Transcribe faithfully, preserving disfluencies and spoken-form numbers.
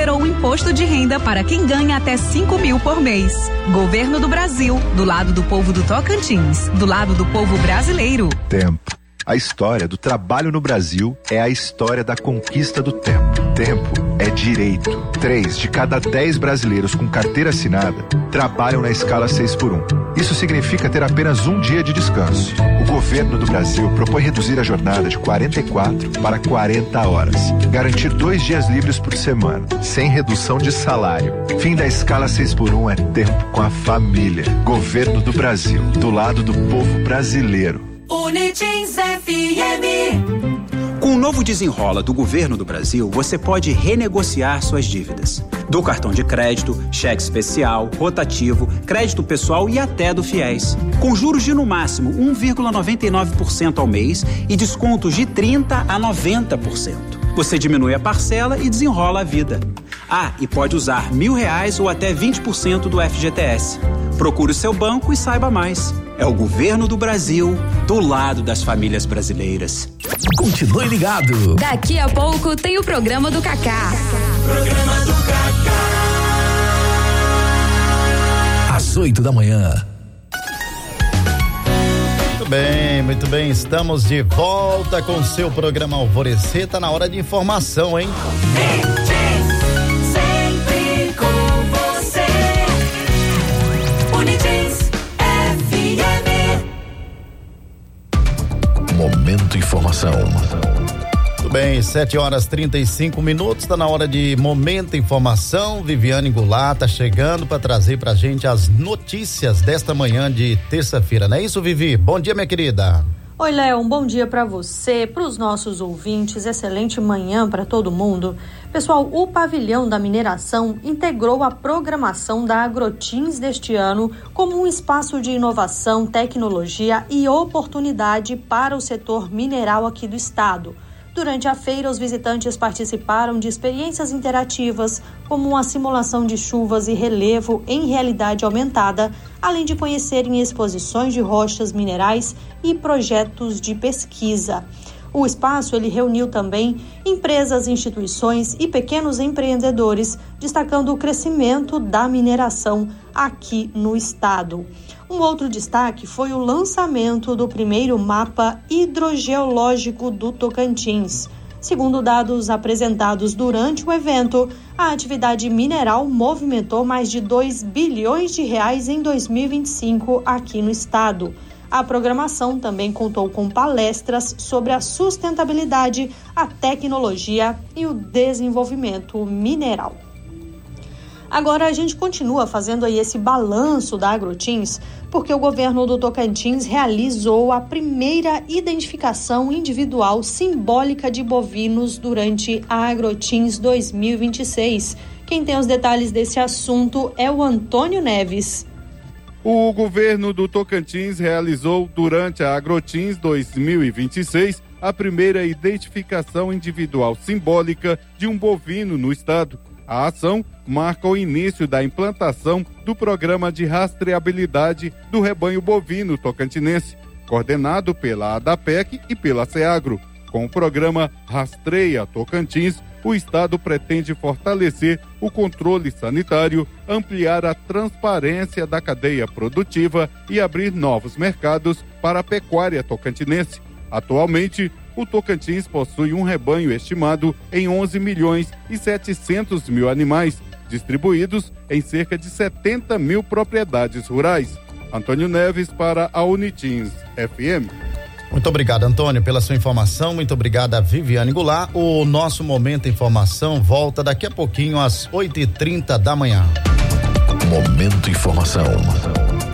zerou o imposto de renda para quem ganha até cinco mil por mês. Governo do Brasil, do lado do povo do Tocantins, do lado do povo brasileiro. Tempo. A história do trabalho no Brasil é a história da conquista do tempo. Tempo é direito. Três de cada dez brasileiros com carteira assinada trabalham na escala seis por um. Isso significa ter apenas um dia de descanso. O governo do Brasil propõe reduzir a jornada de quarenta e quatro para quarenta horas. Garantir dois dias livres por semana, sem redução de salário. Fim da escala seis por um é tempo com a família. Governo do Brasil, do lado do povo brasileiro. Unitins F M. Com o novo desenrola do governo do Brasil, você pode renegociar suas dívidas. Do cartão de crédito, cheque especial, rotativo, crédito pessoal e até do FIES. Com juros de no máximo um vírgula noventa e nove por cento ao mês e descontos de trinta por cento a noventa por cento. Você diminui a parcela e desenrola a vida. Ah, e pode usar mil reais ou até vinte por cento do F G T S. Procure o seu banco e saiba mais. É o governo do Brasil, do lado das famílias brasileiras. Continue ligado. Daqui a pouco tem o programa do Cacá. Programa do Cacá. Às oito da manhã. Muito bem, muito bem. Estamos de volta com o seu programa Alvorecer. Tá na hora de informação, hein? Sempre com você. Unitins F M. Momento Informação. Muito bem, sete horas trinta e cinco minutos, tá na hora de Momento Informação. Viviane Goulart tá chegando para trazer pra gente as notícias desta manhã de terça-feira, não é isso, Vivi? Bom dia, minha querida. Oi, Léo, um bom dia para você, para os nossos ouvintes, excelente manhã para todo mundo. Pessoal, o Pavilhão da Mineração integrou a programação da Agrotins deste ano como um espaço de inovação, tecnologia e oportunidade para o setor mineral aqui do estado. Durante a feira, os visitantes participaram de experiências interativas, como uma simulação de chuvas e relevo em realidade aumentada, além de conhecerem exposições de rochas minerais e projetos de pesquisa. O espaço ele reuniu também empresas, instituições e pequenos empreendedores, destacando o crescimento da mineração aqui no estado. Um outro destaque foi o lançamento do primeiro mapa hidrogeológico do Tocantins. Segundo dados apresentados durante o evento, a atividade mineral movimentou mais de dois bilhões de reais em dois mil e vinte e cinco aqui no estado. A programação também contou com palestras sobre a sustentabilidade, a tecnologia e o desenvolvimento mineral. Agora a gente continua fazendo aí esse balanço da Agrotins, porque o governo do Tocantins realizou a primeira identificação individual simbólica de bovinos durante a Agrotins dois mil e vinte e seis. Quem tem os detalhes desse assunto é o Antônio Neves. O governo do Tocantins realizou durante a Agrotins dois mil e vinte e seis a primeira identificação individual simbólica de um bovino no estado. A ação marca o início da implantação do programa de rastreabilidade do rebanho bovino tocantinense, coordenado pela ADAPEC e pela SEAGRO. Com o programa Rastreia Tocantins, o estado pretende fortalecer o controle sanitário, ampliar a transparência da cadeia produtiva e abrir novos mercados para a pecuária tocantinense. Atualmente, o Tocantins possui um rebanho estimado em onze milhões e setecentos mil animais, distribuídos em cerca de setenta mil propriedades rurais. Antônio Neves para a Unitins F M. Muito obrigado, Antônio, pela sua informação. Muito obrigado a Viviane Goulart. O nosso Momento Informação volta daqui a pouquinho às oito e trinta da manhã. Momento Informação.